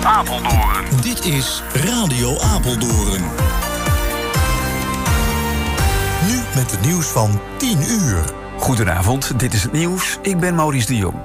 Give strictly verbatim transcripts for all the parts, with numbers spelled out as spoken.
Apeldoorn. Dit is Radio Apeldoorn. Nu met het nieuws van tien uur. Goedenavond, dit is het nieuws. Ik ben Maurice de Jong.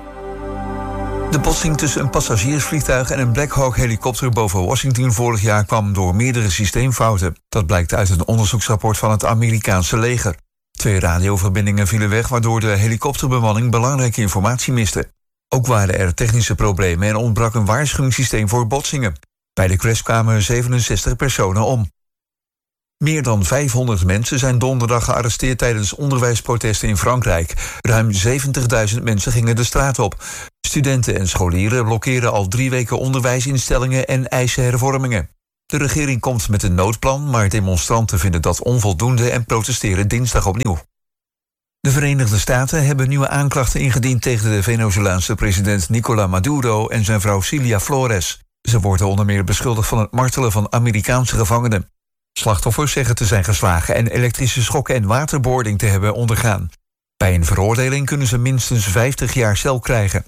De botsing tussen een passagiersvliegtuig en een Black Hawk helikopter boven Washington vorig jaar kwam door meerdere systeemfouten. Dat blijkt uit een onderzoeksrapport van het Amerikaanse leger. Twee radioverbindingen vielen weg, waardoor de helikopterbemanning belangrijke informatie miste. Ook waren er technische problemen en ontbrak een waarschuwingssysteem voor botsingen. Bij de crash kwamen zevenenzestig personen om. Meer dan vijfhonderd mensen zijn donderdag gearresteerd tijdens onderwijsprotesten in Frankrijk. Ruim zeventigduizend mensen gingen de straat op. Studenten en scholieren blokkeren al drie weken onderwijsinstellingen en eisen hervormingen. De regering komt met een noodplan, maar demonstranten vinden dat onvoldoende en protesteren dinsdag opnieuw. De Verenigde Staten hebben nieuwe aanklachten ingediend tegen de Venezolaanse president Nicolás Maduro en zijn vrouw Cilia Flores. Ze worden onder meer beschuldigd van het martelen van Amerikaanse gevangenen. Slachtoffers zeggen te zijn geslagen en elektrische schokken en waterboarding te hebben ondergaan. Bij een veroordeling kunnen ze minstens vijftig jaar cel krijgen.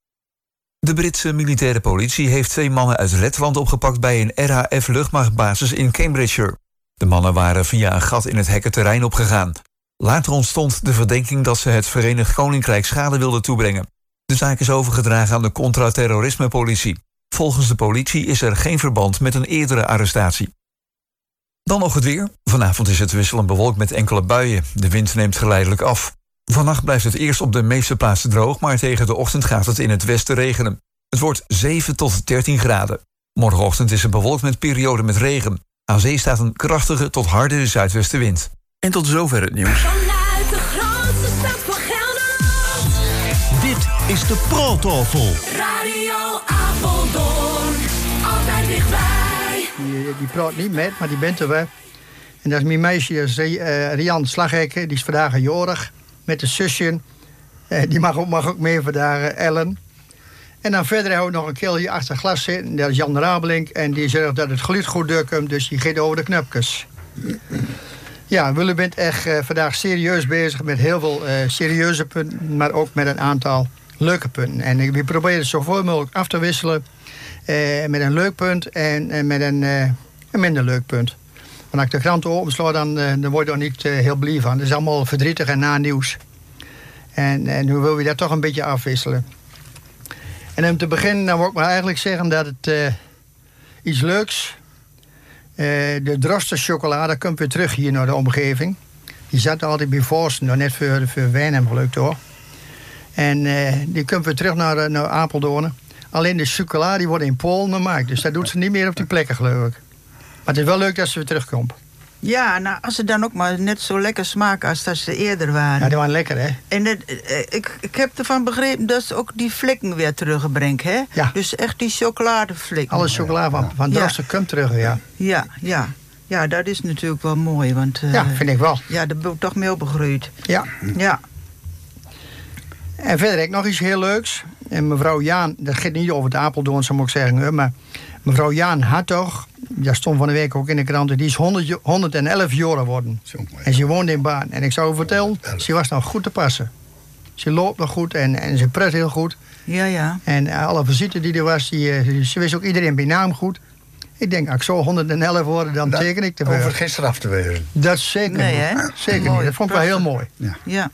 De Britse militaire politie heeft twee mannen uit Letland opgepakt bij een R A F-luchtmachtbasis in Cambridgeshire. De mannen waren via een gat in het hekkenterrein opgegaan. Later ontstond de verdenking dat ze het Verenigd Koninkrijk schade wilden toebrengen. De zaak is overgedragen aan de contra-terrorisme-politie. Volgens de politie is er geen verband met een eerdere arrestatie. Dan nog het weer. Vanavond is het wisselend bewolkt met enkele buien. De wind neemt geleidelijk af. Vannacht blijft het eerst op de meeste plaatsen droog, maar tegen de ochtend gaat het in het westen regenen. Het wordt zeven tot dertien graden. Morgenochtend is het bewolkt met perioden met regen. Aan zee staat een krachtige tot harde zuidwestenwind. En tot zover het nieuws. Vanuit de grootste stad van Gelderland. Dit is de Praattafel. Radio Apeldoorn. Altijd dichtbij. Die, die praat niet met, maar die bent er wel. En dat is mijn meisje, dat is uh, Rian Slaghekke. Die is vandaag jarig met een zusje. Uh, die mag ook, mag ook mee vandaag, uh, Ellen. En dan verder hebben we nog een kereltje achter het glas zitten. Dat is Jan Rabelink. En die zorgt dat het geluid goed doorkomt. Dus die gaat over de knopjes. Ja, Wille bent echt uh, vandaag serieus bezig met heel veel uh, serieuze punten. Maar ook met een aantal leuke punten. En we proberen het zoveel mogelijk af te wisselen. Uh, met een leuk punt en uh, met een, uh, een minder leuk punt. Want als ik de krant opensla, dan, uh, dan word je er niet uh, heel blij van. Het is allemaal verdrietig en na nieuws. En, en nu wil je dat toch een beetje afwisselen. En om te beginnen, dan wil ik maar eigenlijk zeggen dat het uh, iets leuks... Uh, de Drosten chocolade komt weer terug hier naar de omgeving. Die zat altijd bij Voorsten, nog net voor, voor Wijnhem gelukt hoor. En uh, die komt weer terug naar, naar Apeldoorn. Alleen de chocolade die wordt in Polen gemaakt. Dus dat doet ze niet meer op die plekken, geloof ik. Maar het is wel leuk dat ze weer terugkomt. Ja, nou, als ze dan ook maar net zo lekker smaken als dat ze eerder waren. Ja, die waren lekker, hè? En het, ik, ik heb ervan begrepen dat ze ook die flikken weer terugbrengt, hè? Ja. Dus echt die chocoladeflikken. Alle chocolade van, van Drosten ja. komt terug, ja. Ja, ja. Ja, dat is natuurlijk wel mooi, want... Uh, ja, vind ik wel. Ja, dat wordt toch mee opgegroeid. Ja. Ja. En verder heb ik nog iets heel leuks. En mevrouw Jaan, dat gaat niet over het Apeldoorn, zou ik zeggen, maar mevrouw Jaan Hartog, dat stond van de week ook in de kranten, die is honderd, honderdelf jaar geworden. En ze woont in Baan. En ik zou u vertellen, ze was nog goed te passen. Ze loopt nog goed en, en ze pret heel goed. Ja, ja. En alle visite die er was, die, ze wist ook iedereen bij naam goed. Ik denk, als ik zo honderdelf word, dan dat teken ik te over gisteren af te wezen. Dat is zeker nee, niet. Hè? Zeker mooi, niet. Dat vond ik wel heel mooi. Ja. ja.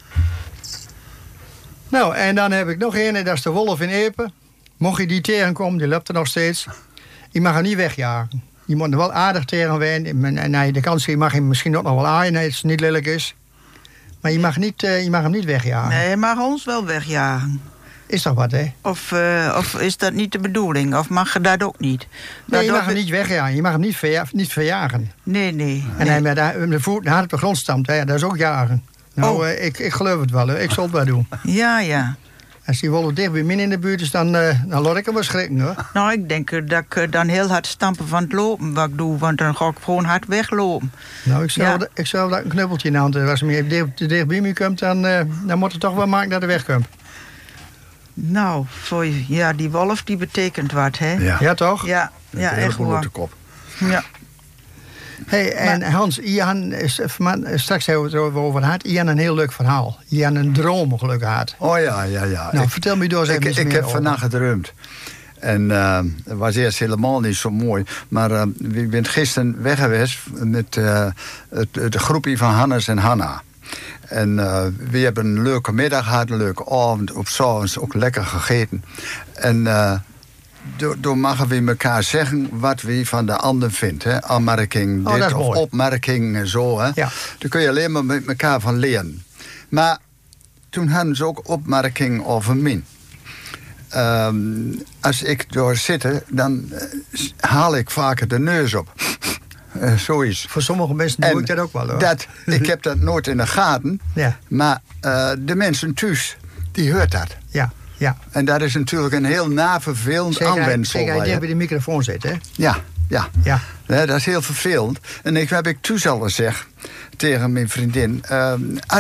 Nou, en dan heb ik nog een, dat is de wolf in Epen. Mocht je die tegenkomen, die loopt er nog steeds. Je mag hem niet wegjagen. Je moet er wel aardig tegen wijnen. En nee, de kans je mag hem misschien ook nog wel aaien, als het niet lelijk is. Maar je mag, niet, uh, je mag hem niet wegjagen. Nee, hij mag ons wel wegjagen. Is toch wat, hè? Of, uh, of is dat niet de bedoeling? Of mag je dat ook niet? Nee, je dat mag hem niet wegjagen. Je mag hem niet, verja niet verjagen. Nee, nee. En nee. hij met de, de voet hard op de grond stampt, hè, dat is ook jagen. Nou, oh. uh, ik, ik geloof het wel. Ik zal het wel doen. Ja, ja. Als die wolf dicht bij mij in de buurt is, dan, uh, dan laat ik hem wel schrikken, hoor. Nou, ik denk dat ik dan heel hard stampen van het lopen wat ik doe. Want dan ga ik gewoon hard weglopen. Nou, ik zou, ja. dat, ik zou dat een knuppeltje in de hand hebben. Als hij dicht, dicht bij mij komt, dan, uh, dan moet het toch wel maken dat hij wegkomt. Nou, voor, ja, die wolf die betekent wat, hè? Ja, ja toch? Ja, ja echt op waar. de kop. Ja. Hey, en maar, Hans, Ian, straks hebben we het erover gehad. Ian een heel leuk verhaal. Ian een droom gelukkig had. Oh ja, ja, ja. Nou, ik, vertel me door eens even Ik, iets ik meer heb over. vannacht gedroomd. En uh, het was eerst helemaal niet zo mooi. Maar uh, we zijn gisteren weg geweest met uh, het, het groepje van Hannes en Hanna. En uh, we hebben een leuke middag gehad, een leuke avond. Op 's avonds ook lekker gegeten. En uh, door, door mogen we elkaar zeggen wat we van de ander vinden. Aanmerking, oh, dit of mooi. opmerking en zo. Hè. Ja. Daar kun je alleen maar met elkaar van leren. Maar toen hadden ze ook opmerkingen over mij. Um, als ik door zit, dan uh, haal ik vaker de neus op. Uh, zoiets. Voor sommige mensen doe En ik dat ook wel, hoor. Dat, ik heb dat nooit in de gaten. Ja. Maar uh, de mensen thuis, die hoort dat. Ja, ja. En dat is natuurlijk een heel navervelend Zeg, hij- aanwensel. zeg, hij hè. dicht bij de microfoon zit, hè? Ja, ja. Ja. Ja, dat is heel vervelend. En ik heb ik toen al gezegd tegen mijn vriendin... Uh, als